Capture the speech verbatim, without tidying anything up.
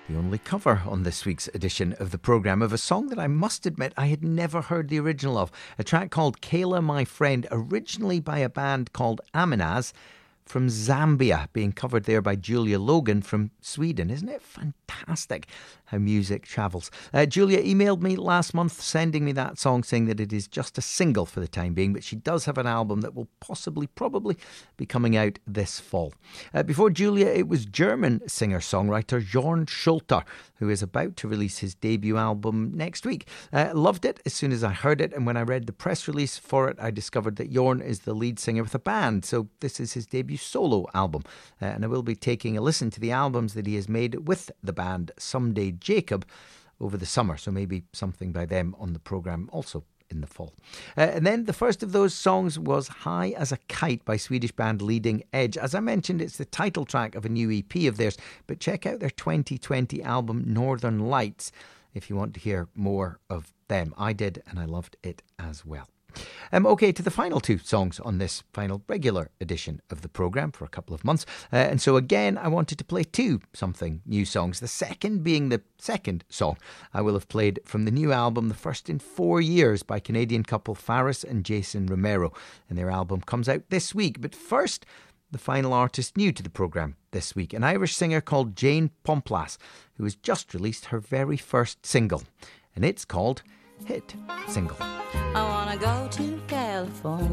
The only cover on this week's edition of the programme of a song that I must admit I had never heard the original of. A track called Kayla My Friend, originally by a band called Aminaz from Zambia, being covered there by Julia Logan from Sweden. Isn't it fantastic how music travels? Uh, Julia emailed me last month sending me that song, saying that it is just a single for the time being, but she does have an album that will possibly, probably be coming out this fall. Uh, before Julia, it was German singer-songwriter Jorn Schulter, who is about to release his debut album next week. Uh, loved it as soon as I heard it, and when I read the press release for it, I discovered that Jorn is the lead singer with a band, so this is his debut solo album, uh, and I will be taking a listen to the albums that he has made with the band Someday Jacob over the summer, so maybe something by them on the programme also in the fall. Uh, and then the first of those songs was High as a Kite by Swedish band Leading Edge. As I mentioned, it's the title track of a new E P of theirs, but check out their twenty twenty album Northern Lights if you want to hear more of them. I did, and I loved it as well. Um, okay, to the final two songs on this final regular edition of the programme for a couple of months. Uh, and so again, I wanted to play two something new songs. The second being the second song I will have played from the new album, the first in four years, by Canadian couple Faris and Jason Romero. And their album comes out this week. But first, the final artist new to the programme this week, an Irish singer called Jane Pomplas, who has just released her very first single. And it's called Hit Single. I wanna go to California.